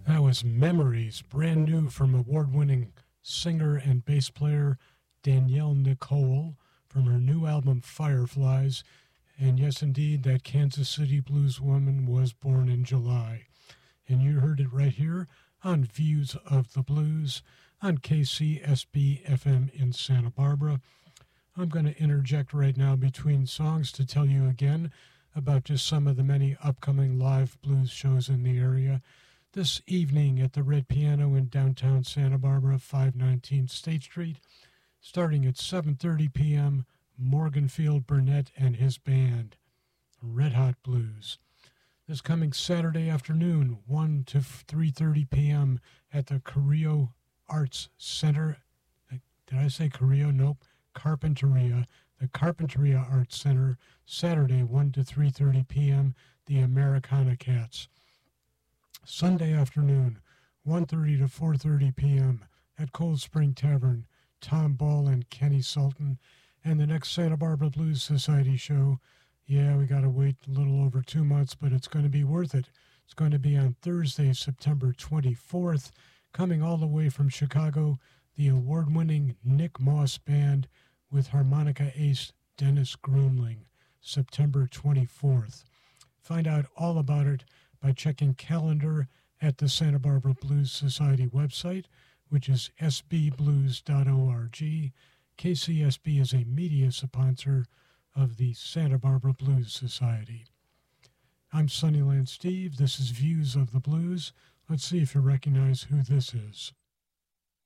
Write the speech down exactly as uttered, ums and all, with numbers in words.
That was Memories, brand new from award-winning singer and bass player Danielle Nicole from her new album Fireflies. And yes, indeed, that Kansas City blues woman was born in July. And you heard it right here on Views of the Blues on K C S B F M in Santa Barbara. I'm going to interject right now between songs to tell you again about just some of the many upcoming live blues shows in the area. This evening at the Red Piano in downtown Santa Barbara, five nineteen State Street, starting at seven thirty p.m., Morganfield Burnett and his band, Red Hot Blues. This coming Saturday afternoon, one to three thirty p.m. at the Carrillo Arts Center. Did I say Carrillo? Nope. Carpinteria. The Carpinteria Arts Center, Saturday, one to three thirty p.m., the Americana Cats. Sunday afternoon, one thirty to four thirty p.m. at Cold Spring Tavern, Tom Ball and Kenny Sultan. And the next Santa Barbara Blues Society show, yeah, we got to wait a little over two months, but it's going to be worth it. It's going to be on Thursday, September twenty-fourth, coming all the way from Chicago, the award-winning Nick Moss Band with harmonica ace Dennis Grumling, September twenty-fourth. Find out all about it by checking calendar at the Santa Barbara Blues Society website, which is s b blues dot org. K C S B is a media sponsor of the Santa Barbara Blues Society. I'm Sunnyland Steve. This is Views of the Blues. Let's see if you recognize who this is.